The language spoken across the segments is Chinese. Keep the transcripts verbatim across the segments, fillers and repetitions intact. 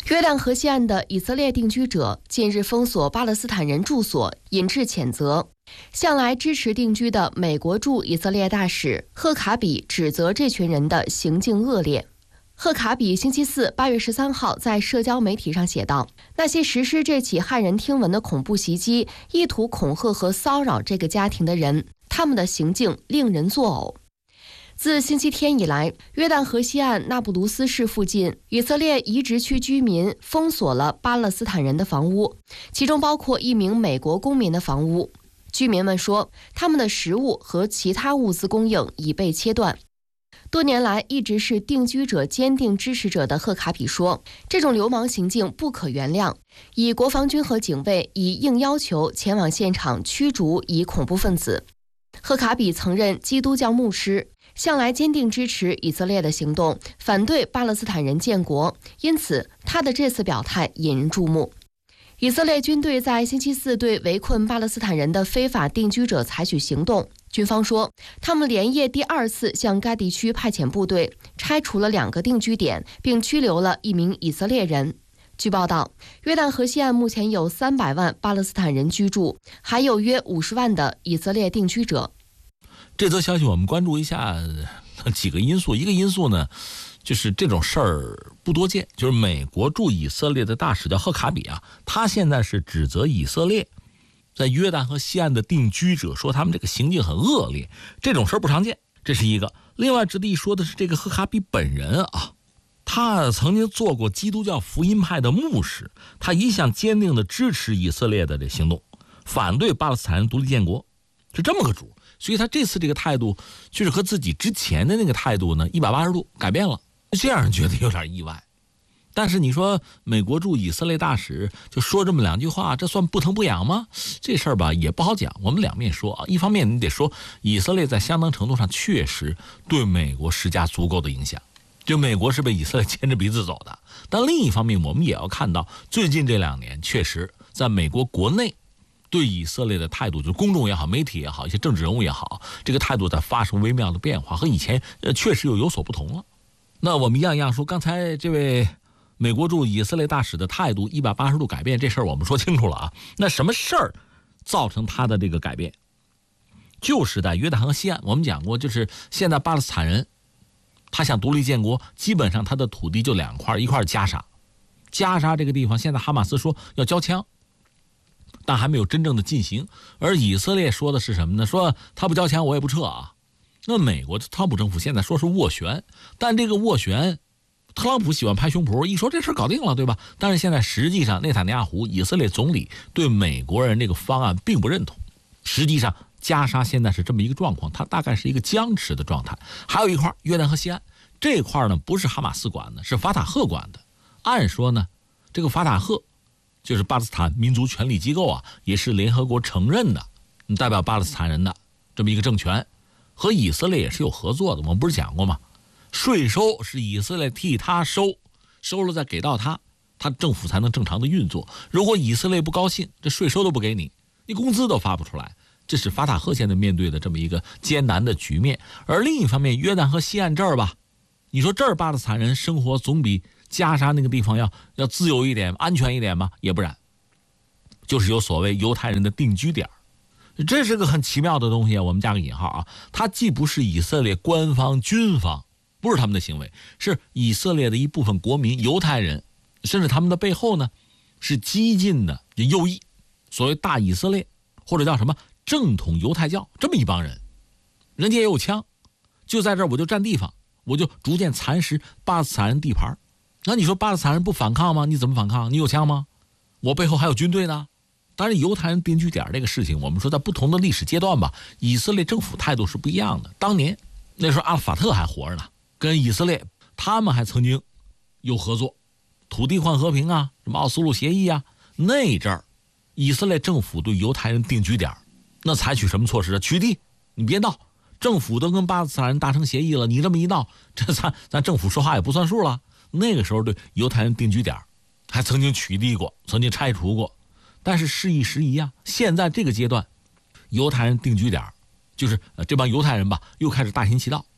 约旦河西岸的以色列定居者近日封锁巴勒斯坦人住所，引致谴责。向来支持定居的美国驻以色列大使赫卡比指责这群人的行径恶劣。赫卡比星期四八月十三号在社交媒体上写道：“那些实施这起骇人听闻的恐怖袭击，意图恐吓和骚扰这个家庭的人，他们的行径令人作呕。”自星期天以来，约旦河西岸那不卢斯市附近以色列移植区居民封锁了巴勒斯坦人的房屋，其中包括一名美国公民的房屋。居民们说，他们的食物和其他物资供应已被切断。多年来一直是定居者坚定支持者的赫卡比说，这种流氓行径不可原谅，以国防军和警卫以应要求前往现场驱逐以恐怖分子。赫卡比曾任基督教牧师，向来坚定支持以色列的行动，反对巴勒斯坦人建国，因此他的这次表态引人注目。以色列军队在星期四对围困巴勒斯坦人的非法定居者采取行动，军方说他们连夜第二次向该地区派遣部队，拆除了两个定居点，并拘留了一名以色列人。据报道，约旦河西岸目前有三百万巴勒斯坦人居住，还有约五十万的以色列定居者。 这则消息我们关注一下几个因素，一个因素呢，就是这种事儿不多见，就是美国驻以色列的大使叫赫卡比啊，他现在是指责以色列在约旦河西岸的定居者，说他们这个行径很恶劣，这种事儿不常见，这是一个。另外值得一说的是，这个赫卡比本人啊，他曾经做过基督教福音派的牧师，他一向坚定的支持以色列的这行动，反对巴勒斯坦人独立建国，是这么个主。所以他这次这个态度就是和自己之前的那个态度呢一百八十度改变了，这让人觉得有点意外。但是你说美国驻以色列大使就说这么两句话，这算不疼不痒吗？这事儿吧也不好讲，我们两面说啊。一方面你得说以色列在相当程度上确实对美国施加足够的影响，就美国是被以色列牵着鼻子走的。但另一方面我们也要看到，最近这两年确实在美国国内对以色列的态度，就是公众也好，媒体也好，一些政治人物也好，这个态度在发生微妙的变化，和以前呃确实又有所不同了。那我们一样一样说，刚才这位美国驻以色列大使的态度一百八十度改变，这事儿我们说清楚了啊。那什么事儿造成他的这个改变？就是在约旦河西岸，我们讲过，就是现在巴勒斯坦人他想独立建国，基本上他的土地就两块，一块加沙，加沙这个地方现在哈马斯说要交枪，但还没有真正的进行。而以色列说的是什么呢？说他不交枪我也不撤啊。那美国的特朗普政府现在说是斡旋，但这个斡旋特朗普喜欢拍胸脯，一说这事搞定了，对吧？但是现在实际上内塔尼亚胡以色列总理对美国人这个方案并不认同。实际上加沙现在是这么一个状况，它大概是一个僵持的状态。还有一块约旦河西岸这块呢，不是哈马斯管的，是法塔赫管的。按说呢，这个法塔赫就是巴勒斯坦民族权力机构啊，也是联合国承认的代表巴勒斯坦人的这么一个政权，和以色列也是有合作的。我们不是讲过吗？税收是以色列替他收，收了再给到他，他政府才能正常的运作。如果以色列不高兴，这税收都不给你，你工资都发不出来，这是法塔赫现在面对的这么一个艰难的局面。而另一方面，约旦河西岸这儿吧，你说这儿巴勒斯坦人生活总比加沙那个地方要要自由一点、安全一点吗？也不然，就是有所谓犹太人的定居点，这是个很奇妙的东西啊。我们加个引号啊，它既不是以色列官方军方，不是他们的行为，是以色列的一部分国民犹太人，甚至他们的背后呢是激进的右翼，所谓大以色列或者叫什么正统犹太教，这么一帮人，人家也有枪，就在这儿我就占地方，我就逐渐蚕食巴勒斯坦人地盘。那你说巴勒斯坦人不反抗吗？你怎么反抗？你有枪吗？我背后还有军队呢。当然犹太人定居点这个事情，我们说在不同的历史阶段吧，以色列政府态度是不一样的。当年那时候阿尔法特还活着呢，跟以色列他们还曾经有合作，土地换和平啊，什么奥斯陆协议啊，那阵儿以色列政府对犹太人定居点那采取什么措施啊？取缔，你别闹，政府都跟巴勒斯坦人达成协议了，你这么一闹，这咱咱政府说话也不算数了。那个时候对犹太人定居点还曾经取缔过，曾经拆除过。但是事一时移啊，现在这个阶段犹太人定居点就是这帮犹太人吧又开始大行其道，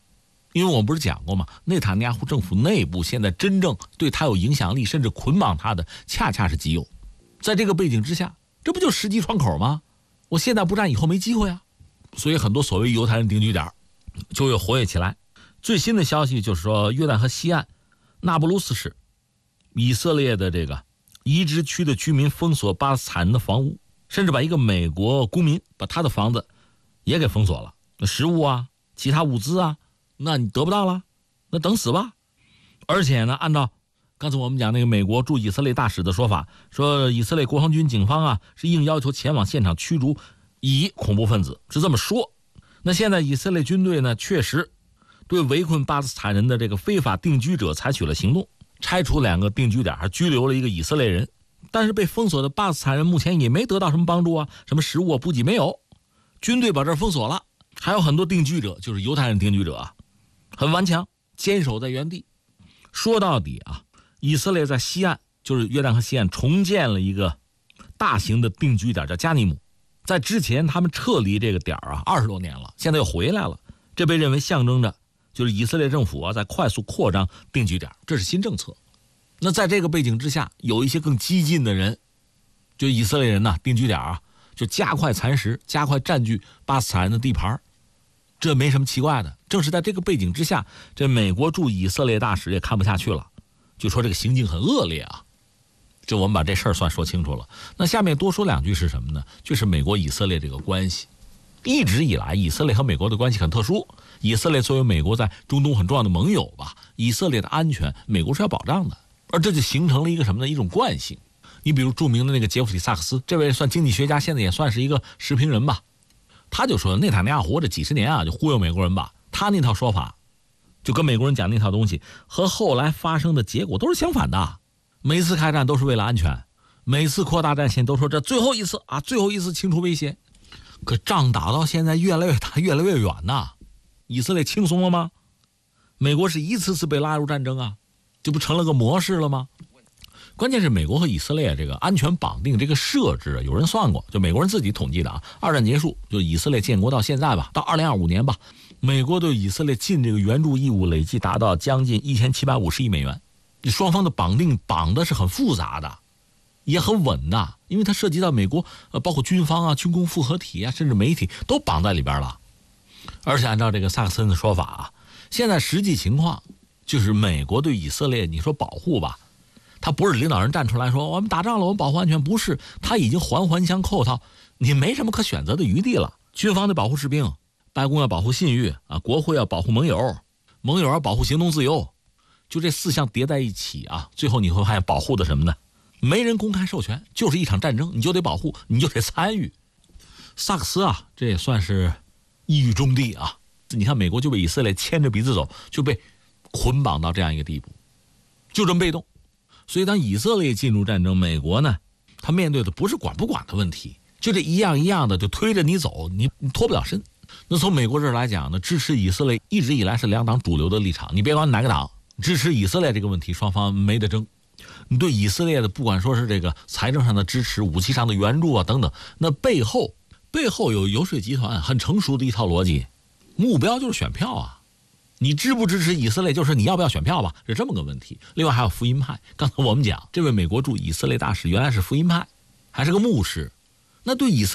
因为我们不是讲过吗？内塔尼亚胡政府内部现在真正对他有影响力，甚至捆绑他的，恰恰是基友。在这个背景之下，这不就时机窗口吗？我现在不战，以后没机会啊。所以很多所谓犹太人定居点就又活跃起来。最新的消息就是说，约旦河西岸那不鲁斯市，以色列的这个移植区的居民封锁巴勒斯坦人的房屋，甚至把一个美国公民把他的房子也给封锁了，那食物啊，其他物资啊，那你得不到了，那等死吧。而且呢，按照刚才我们讲那个美国驻以色列大使的说法，说以色列国防军警方啊是应要求前往现场驱逐以恐怖分子，是这么说。那现在以色列军队呢，确实对围困巴勒斯坦人的这个非法定居者采取了行动，拆除两个定居点，还拘留了一个以色列人。但是被封锁的巴勒斯坦人目前也没得到什么帮助啊，什么食物啊补给没有，军队把这儿封锁了。还有很多定居者，就是犹太人定居者啊，很顽强，坚守在原地。说到底啊，以色列在西岸，就是约旦河西岸重建了一个大型的定居点，叫加尼姆。在之前他们撤离这个点啊，二十多年了，现在又回来了，这被认为象征着就是以色列政府啊在快速扩张定居点，这是新政策。那在这个背景之下，有一些更激进的人，就以色列人呐、啊，定居点啊，就加快蚕食，加快占据巴勒斯坦人的地盘，这没什么奇怪的。正是在这个背景之下，这美国驻以色列大使也看不下去了，就说这个行径很恶劣啊。就我们把这事儿算说清楚了。那下面多说两句是什么呢？就是美国以色列这个关系，一直以来以色列和美国的关系很特殊。以色列作为美国在中东很重要的盟友吧，以色列的安全美国是要保障的，而这就形成了一个什么呢？一种惯性。你比如著名的那个杰弗里·萨克斯，这位算经济学家，现在也算是一个时评人吧，他就说内塔尼亚胡这几十年啊就忽悠美国人吧，他那套说法就跟美国人讲那套东西和后来发生的结果都是相反的。每次开战都是为了安全，每次扩大战线都说这最后一次啊，最后一次清除威胁。可仗打到现在越来越大，越来越远呐。以色列轻松了吗？美国是一次次被拉入战争啊，这不成了个模式了吗？关键是美国和以色列这个安全绑定这个设置，有人算过，就美国人自己统计的啊。二战结束，就以色列建国到现在吧，到二零二五年吧，美国对以色列尽这个援助义务累计达到将近一千七百五十亿美元。双方的绑定绑的是很复杂的，也很稳的，因为它涉及到美国呃，包括军方啊、军工复合体啊，甚至媒体都绑在里边了。而且按照这个萨克森的说法啊，现在实际情况就是美国对以色列你说保护吧，他不是领导人站出来说我们打仗了，我们保护安全，不是，他已经环环相扣套，你没什么可选择的余地了。军方得保护士兵，白宫要保护信誉啊，国会要保护盟友，盟友要保护行动自由。就这四项叠在一起啊，最后你会发现保护的什么呢？没人公开授权，就是一场战争，你就得保护，你就得参与。萨克斯啊，这也算是一语中的啊。你看美国就被以色列牵着鼻子走，就被捆绑到这样一个地步，就这么被动。所以当以色列进入战争，美国呢，他面对的不是管不管的问题，就这一样一样的就推着你走，你你脱不了身。那从美国这儿来讲呢，支持以色列一直以来是两党主流的立场，你别管哪个党。支持以色列这个问题，双方没得争。你对以色列的，不管说是这个财政上的支持、武器上的援助啊等等，那背后背后有游说集团很成熟的一套逻辑，目标就是选票啊。你支不支持以色列，就是你要不要选票吧，是这么个问题。另外还有福音派，刚才我们讲，这位美国驻以色列大使原来是福音派，还是个牧师，那对以色列